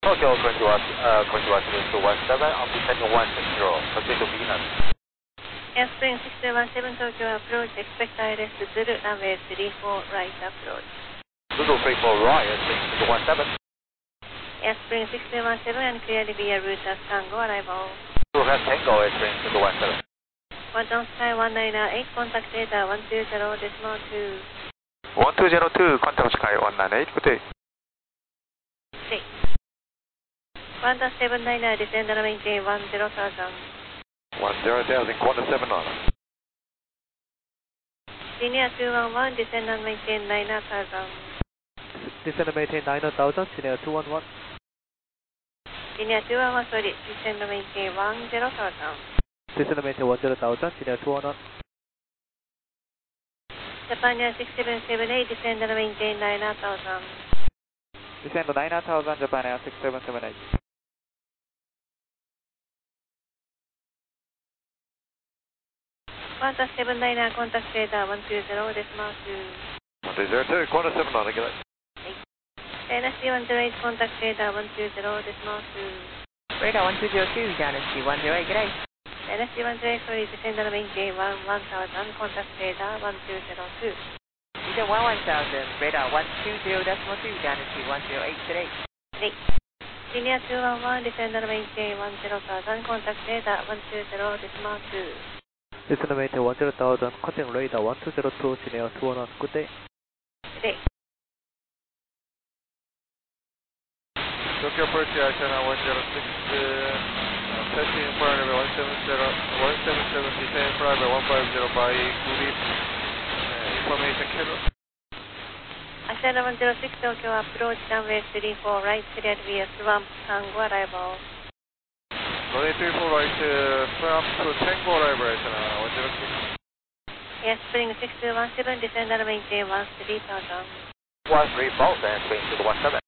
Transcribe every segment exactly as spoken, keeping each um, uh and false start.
Tokyo, konnichiwa, uh, konnichiwa, to one seven, I'll be sending one six zero, proceed to Venus. Airspring six two one seven Tokyo approach, expect I R S Zulu, runway three four right approach. Zulu three four right, Airspring six two one seven. Airspring six two one seven and clearly via route as Tango, arrival. Zulu has Tango, Airspring six two one seven. one down sky one nine eight, contact data one two zero decimal two. one two zero two, contact sky one nine eight, good day. six. one dash seven nine nine, descend and maintain one zero thousand. one zero thousand, quarter seven on. Senior two one one, descend and maintain nine thousand. Descend and maintain nine thousand, senior two one one. Senior two one one, sorry, descend and maintain one zero thousand. Descend and maintain one zero thousand, senior two one one. Japan Air six seven seven eight, descend and maintain nine thousand. Descend to nine thousand, Japan Air six seven seven eight. one dash seven nine nine, contact data one two zero decimal two. one two zero two, quarter seven on, regulate. N S C one zero eight, contact data one two zero decimal two. Radar one two zero two, Dynasty one zero eight, good day. N S C one zero eight, sorry, descend and maintain one one thousand, contact data one two zero two. Descend one one thousand, radar one two zero decimal two, Dynasty one zero eight, good day. eight. Senior two one one, descend and maintain one zero thousand, contact data one two zero decimal two. Descend and maintain one zero thousand, cutting radar one two zero two, senior two one one, good day. Good day. Tokyo approach, China one zero six, uh, testing private one seven zero, one seven seven, descend private one five zero by Gulip, uh, information kilo. Ashana one zero six, Tokyo approach, runway three four right, cleared via Swamp, Tango, arrival. Runway three four right, uh, Swamp to Tango arrival, China one zero six. Airspring six two one seven, descend and maintain one three thousand. one three four, Airspring six two one seven.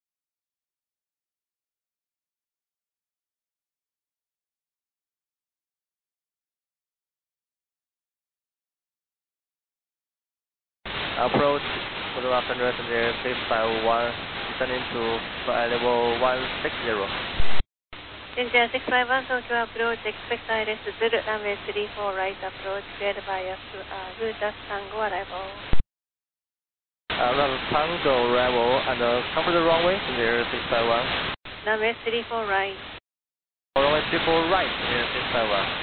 Approach, for the left and rest in the air, six five one, descending to uh, level one six zero. Cynthia six five one, Tokyo approach, expect I R S Zulu, runway three four right approach, cleared via uh, route as Tango, arrival. Uh, run Tango arrival and uh, cover the runway in the air, six five one. Runway three four right. Runway three four right, in the air, six five one.